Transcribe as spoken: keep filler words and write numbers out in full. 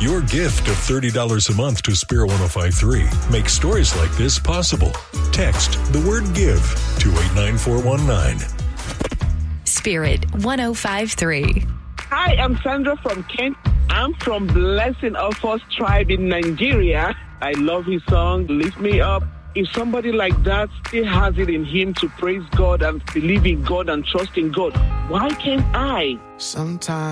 Your gift of thirty dollars a month to Spirit one oh five point three makes stories like this possible. Text the word GIVE to eight nine four one nine. Spirit one oh five point three. Hi, I'm Sandra from Kent. I'm from Blessing of Us tribe in Nigeria. I love his song, Lift Me Up. If somebody like that still has it in him to praise God and believe in God and trust in God, why can't I? Sometimes